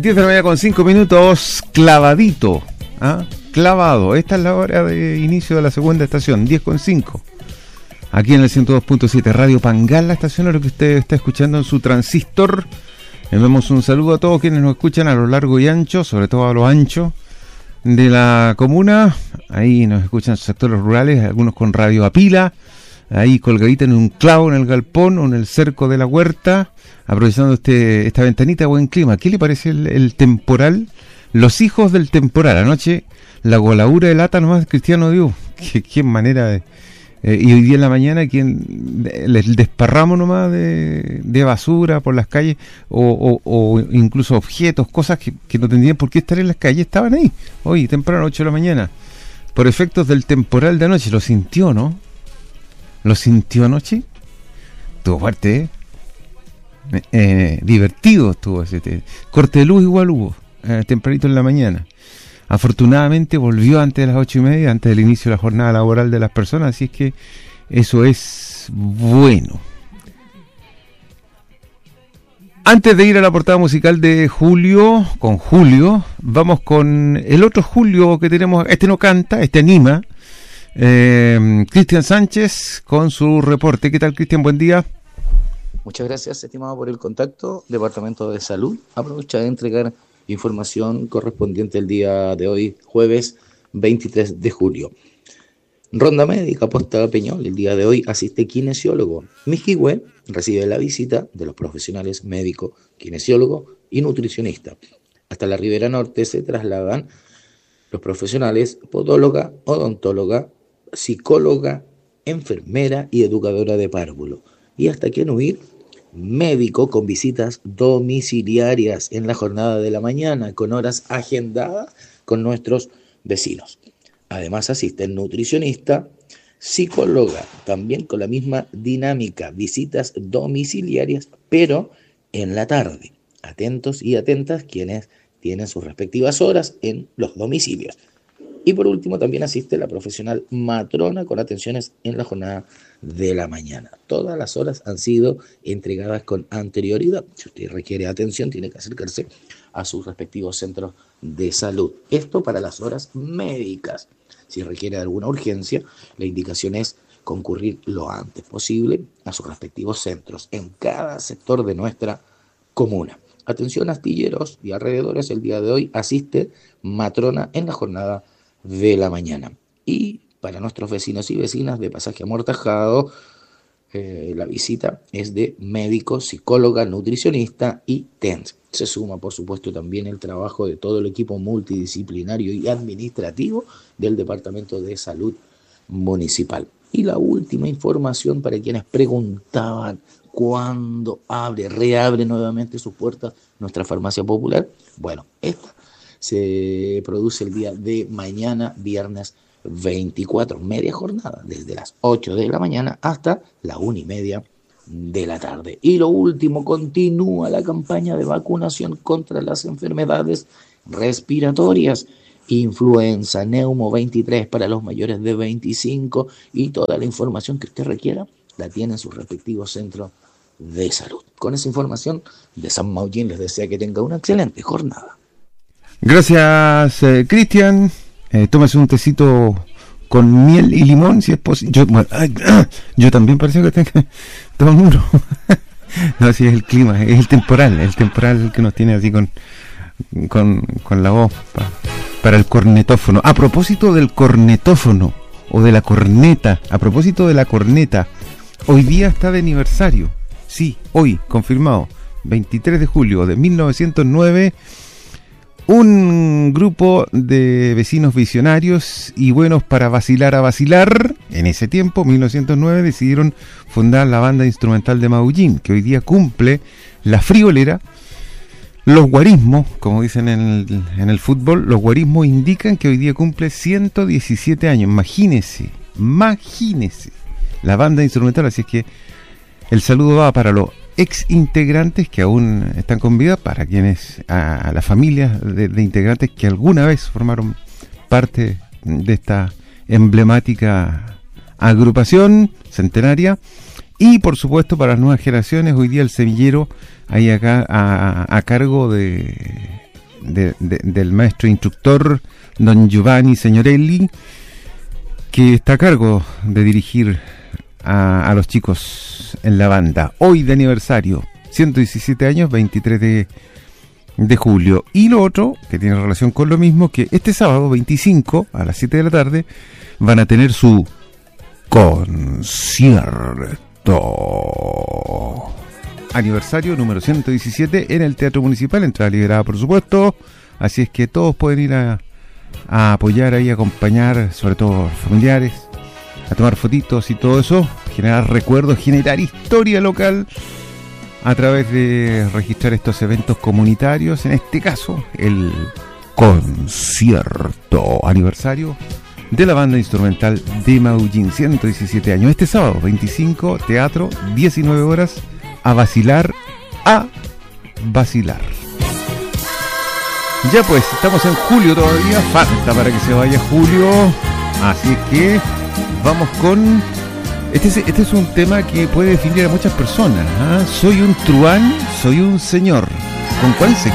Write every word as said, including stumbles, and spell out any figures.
diez de la mañana con cinco minutos, clavadito, ¿ah? Clavado. Esta es la hora de inicio de la segunda estación, diez con cinco. Aquí en el ciento dos punto siete, Radio Pangal, la estación a lo que usted está escuchando en su transistor. Le enviamos un saludo a todos quienes nos escuchan a lo largo y ancho, sobre todo a lo ancho de la comuna. Ahí nos escuchan sectores rurales, algunos con radio a pila, ahí colgadita en un clavo en el galpón o en el cerco de la huerta, aprovechando este esta ventanita de buen clima. ¿Qué le parece el, el temporal? Los hijos del temporal. Anoche la goladura de lata nomás, Cristiano Dios. Qué, qué manera de... Eh, y hoy día en la mañana quien les desparramos nomás de, de basura por las calles o, o, o incluso objetos, cosas que, que no tendrían por qué estar en las calles, estaban ahí hoy temprano, ocho de la mañana, por efectos del temporal de anoche. Lo sintió, ¿no? ¿Lo sintió anoche? Estuvo fuerte, ¿eh? Eh, divertido estuvo ese te- corte de luz, igual hubo eh, tempranito en la mañana. Afortunadamente volvió antes de las ocho y media, antes del inicio de la jornada laboral de las personas, así es que eso es bueno. Antes de ir a la portada musical de Julio, con Julio, vamos con el otro Julio que tenemos. Este no canta, este anima. Eh, Cristian Sánchez con su reporte. ¿Qué tal, Cristian? Buen día. Muchas gracias, estimado, por el contacto. Departamento de Salud aprovecha de entregar información correspondiente el día de hoy, jueves veintitrés de julio. Ronda médica Posta Peñol. El día de hoy asiste kinesiólogo. Mijihue recibe la visita de los profesionales médico, kinesiólogo y nutricionista. Hasta la Ribera Norte se trasladan los profesionales podóloga, odontóloga, psicóloga, enfermera y educadora de párvulo. Y hasta Quenuir, médico con visitas domiciliarias en la jornada de la mañana, con horas agendadas con nuestros vecinos. Además asiste el nutricionista, psicóloga, también con la misma dinámica, visitas domiciliarias, pero en la tarde. Atentos y atentas quienes tienen sus respectivas horas en los domicilios. Y por último también asiste la profesional matrona con atenciones en la jornada de la mañana. Todas las horas han sido entregadas con anterioridad. Si usted requiere atención, tiene que acercarse a sus respectivos centros de salud. Esto para las horas médicas. Si requiere alguna urgencia, la indicación es concurrir lo antes posible a sus respectivos centros en cada sector de nuestra comuna. Atención, astilleros y alrededores, el día de hoy asiste matrona en la jornada de la mañana. Y para nuestros vecinos y vecinas de Pasaje Amortajado, eh, la visita es de médico, psicóloga, nutricionista y T E N S. Se suma, por supuesto, también el trabajo de todo el equipo multidisciplinario y administrativo del Departamento de Salud Municipal. Y la última información para quienes preguntaban cuándo abre, reabre nuevamente sus puertas nuestra farmacia popular. Bueno, esta se produce el día de mañana, viernes veinticuatro, media jornada, desde las ocho de la mañana hasta la una y media de la tarde. Y lo último, continúa la campaña de vacunación contra las enfermedades respiratorias, influenza, neumo veintitrés para los mayores de veinticinco, y toda la información que usted requiera la tiene en sus respectivos centros de salud. Con esa información de San Maullín les desea que tenga una excelente jornada. Gracias, eh, Cristian. Eh, tómese un tecito con miel y limón, si es posible. Yo, bueno, ay, ah, yo también parece que tengo todo el mundo. No, sí, es el clima, es el temporal, el temporal que nos tiene así con, con, con la voz pa, para el cornetófono. A propósito del cornetófono o de la corneta, a propósito de la corneta, hoy día está de aniversario. Sí, hoy, confirmado, veintitrés de julio de mil novecientos nueve. Un grupo de vecinos visionarios y buenos para vacilar a vacilar, en ese tiempo, mil novecientos nueve, decidieron fundar la banda instrumental de Maullín, que hoy día cumple la friolera. Los guarismos, como dicen en el, en el fútbol, los guarismos indican que hoy día cumple ciento diecisiete años. Imagínese, imagínese la banda instrumental. Así es que el saludo va para los ex integrantes que aún están con vida, para quienes, a, a las familias de, de integrantes que alguna vez formaron parte de esta emblemática agrupación centenaria, y por supuesto para las nuevas generaciones. Hoy día el semillero ahí acá a, a cargo de de, de, del maestro instructor don Giovanni Signorelli, que está a cargo de dirigir a, a los chicos en la banda. Hoy de aniversario, ciento diecisiete años, veintitrés de, de julio. Y lo otro, que tiene relación con lo mismo, que este sábado veinticinco a las siete de la tarde van a tener su concierto. Aniversario número ciento diecisiete en el Teatro Municipal, entrada liberada por supuesto, así es que todos pueden ir a, a apoyar ahí, a acompañar, sobre todo familiares, a tomar fotitos y todo eso, generar recuerdos, generar historia local a través de registrar estos eventos comunitarios, en este caso el concierto aniversario de la banda instrumental de Maullín, ciento diecisiete años, este sábado veinticinco, teatro, diecinueve horas, a vacilar, a vacilar. Ya pues, estamos en julio todavía, falta para que se vaya julio, así que vamos con... Este es, este es un tema que puede definir a muchas personas, ¿eh? Soy un truán, soy un señor. ¿Con cuál se